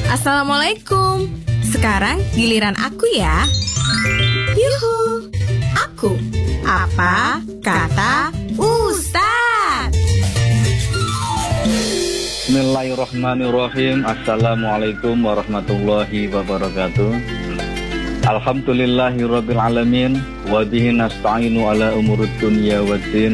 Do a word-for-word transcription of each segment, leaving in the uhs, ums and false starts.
Assalamualaikum. Sekarang giliran aku ya. Yuhu. Aku. Apa kata Ustaz? Bismillahirrahmanirrahim. Assalamualaikum warahmatullahi wabarakatuh. Alhamdulillahirabbil alamin wa bihi nasta'inu ala umurud dunya waddin.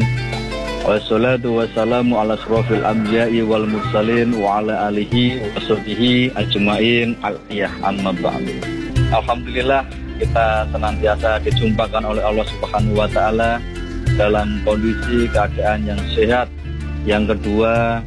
Wassalatu wassalamu ala asrofil anbiya'i wal mursalin wa ala alihi wa sahbihi ajma'in al-iyah amma ba'du. Alhamdulillah kita senantiasa dijumpakan oleh Allah Subhanahu wa taala dalam kondisi keadaan yang sehat. Yang kedua,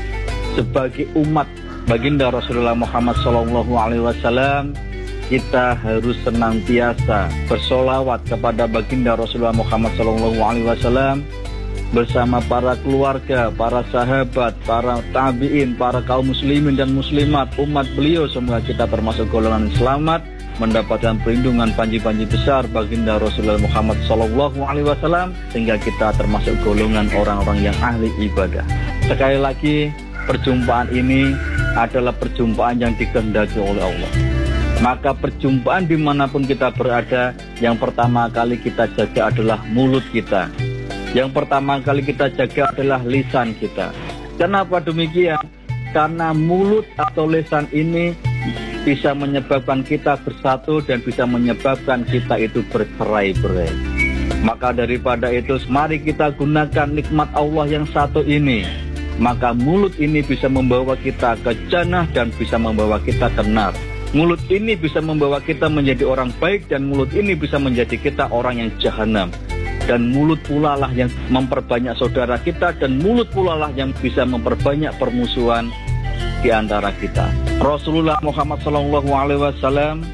sebagai umat baginda Rasulullah Muhammad sallallahu alaihi wasallam, kita harus senantiasa bersolawat kepada baginda Rasulullah Muhammad sallallahu alaihi wasallam bersama para keluarga, para sahabat, para tabi'in, para kaum muslimin dan muslimat, umat beliau. Semoga kita termasuk golongan selamat, mendapatkan perlindungan panji-panji besar baginda Rasulullah Muhammad sallallahu alaihi wasallam, sehingga kita termasuk golongan orang-orang yang ahli ibadah. Sekali lagi, perjumpaan ini adalah perjumpaan yang dikehendaki oleh Allah. Maka perjumpaan dimanapun kita berada, yang pertama kali kita jaga adalah mulut kita. Yang pertama kali kita jaga adalah lisan kita. Kenapa demikian? Karena mulut atau lisan ini bisa menyebabkan kita bersatu dan bisa menyebabkan kita itu bercerai-berai. Maka daripada itu, mari kita gunakan nikmat Allah yang satu ini. Maka mulut ini bisa membawa kita ke jannah dan bisa membawa kita ke nar. Mulut ini bisa membawa kita menjadi orang baik dan mulut ini bisa menjadi kita orang yang jahanam. Dan mulut pula lah yang memperbanyak saudara kita, dan mulut pula lah yang bisa memperbanyak permusuhan di antara kita. Rasulullah Muhammad sallallahu alaihi wasallam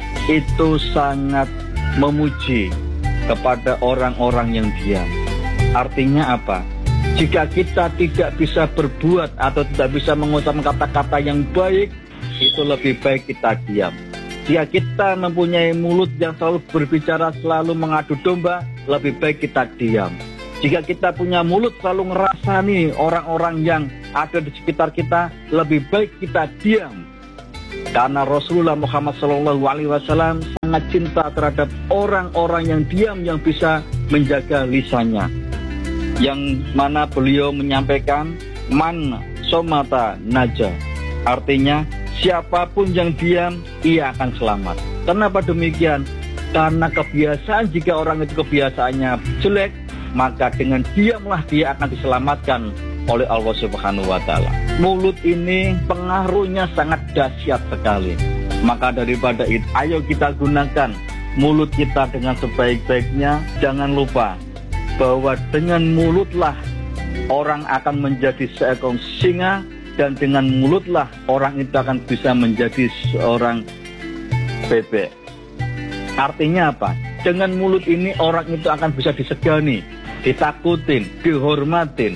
itu sangat memuji kepada orang-orang yang diam. Artinya apa? Jika kita tidak bisa berbuat atau tidak bisa mengucapkan kata-kata yang baik, itu lebih baik kita diam. Jika kita mempunyai mulut yang selalu berbicara, selalu mengadu domba, lebih baik kita diam. Jika kita punya mulut selalu ngerasani orang-orang yang ada di sekitar kita, lebih baik kita diam. Karena Rasulullah Muhammad sallallahu alaihi wasallam sangat cinta terhadap orang-orang yang diam, yang bisa menjaga lisannya. Yang mana beliau menyampaikan, man somata naja. Artinya, siapapun yang diam, ia akan selamat. Kenapa demikian? Karena kebiasaan, jika orang itu kebiasaannya jelek, maka dengan diamlah dia akan diselamatkan oleh Allah Subhanahu wa taala. Mulut ini pengaruhnya sangat dahsyat sekali. Maka daripada itu, ayo kita gunakan mulut kita dengan sebaik-baiknya. Jangan lupa bahwa dengan mulutlah orang akan menjadi seekor singa, dan dengan mulutlah orang itu akan bisa menjadi seorang bebek. Artinya apa? Dengan mulut ini orang itu akan bisa disegani, ditakutin, dihormatin,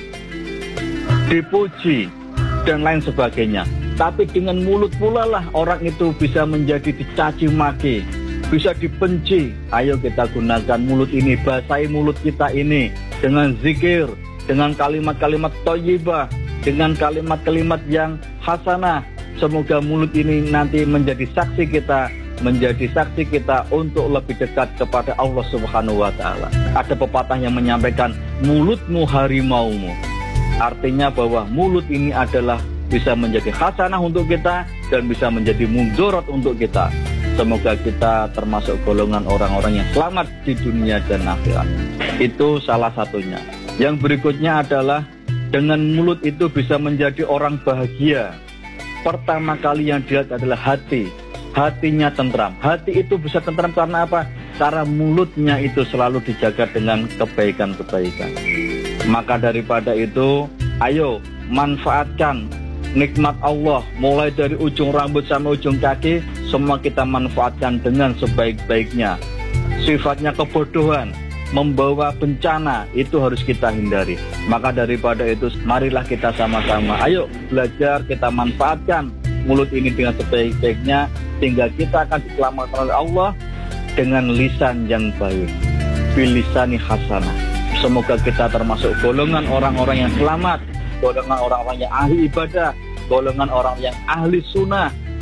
dipuji, dan lain sebagainya. Tapi dengan mulut pula lah orang itu bisa menjadi dicaci maki, bisa dibenci. Ayo kita gunakan mulut ini, basahi mulut kita ini dengan zikir, dengan kalimat-kalimat thayyibah, dengan kalimat-kalimat yang hasanah. Semoga mulut ini nanti menjadi saksi kita, menjadi saksi kita untuk lebih dekat kepada Allah Subhanahu wa taala. Ada pepatah yang menyampaikan, mulutmu harimaumu. Artinya bahwa mulut ini adalah bisa menjadi hasanah untuk kita dan bisa menjadi mudarat untuk kita. Semoga kita termasuk golongan orang-orang yang selamat di dunia dan akhirat. Itu salah satunya. Yang berikutnya adalah dengan mulut itu bisa menjadi orang bahagia. Pertama kali yang dilihat adalah hati. Hatinya tentram. Hati itu bisa tentram karena apa? Karena mulutnya itu selalu dijaga dengan kebaikan-kebaikan. Maka daripada itu, ayo manfaatkan nikmat Allah. Mulai dari ujung rambut sampai ujung kaki, semua kita manfaatkan dengan sebaik-baiknya. Sifatnya kebodohan, membawa bencana, itu harus kita hindari. Maka daripada itu, marilah kita sama-sama, ayo belajar, kita manfaatkan mulut ini dengan sebaik-baiknya, sehingga kita akan diselamatkan oleh Allah dengan lisan yang baik, bilisani hasanah. Semoga kita termasuk golongan orang-orang yang selamat, golongan orang-orang yang ahli ibadah, golongan orang yang ahli sunnah,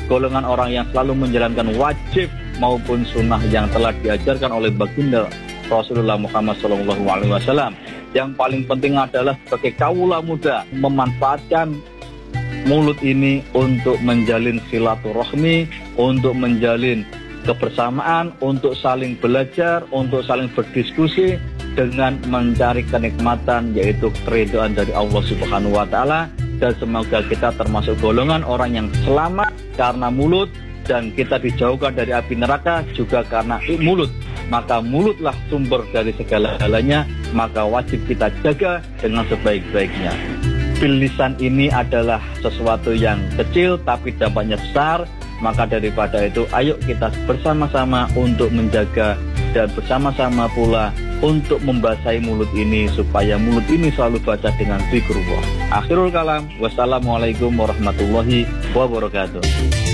golongan orang yang selalu menjalankan wajib maupun sunnah yang telah diajarkan oleh baginda Rasulullah Muhammad shallallahu alaihi wasallam. Yang paling penting adalah sebagai kaula muda memanfaatkan mulut ini untuk menjalin silaturahmi, untuk menjalin kebersamaan, untuk saling belajar, untuk saling berdiskusi dengan mencari kenikmatan, yaitu keridhaan dari Allah Subhanahu wa taala. Dan semoga kita termasuk golongan orang yang selamat karena mulut, dan kita dijauhkan dari api neraka juga karena mulut. Maka mulutlah sumber dari segala-galanya, maka wajib kita jaga dengan sebaik-baiknya. Bil lisan ini adalah sesuatu yang kecil tapi dampaknya besar. Maka daripada itu, ayo kita bersama-sama untuk menjaga dan bersama-sama pula untuk membasahi mulut ini, supaya mulut ini selalu baca dengan zikrullah. Akhirul kalam, wassalamualaikum warahmatullahi wabarakatuh.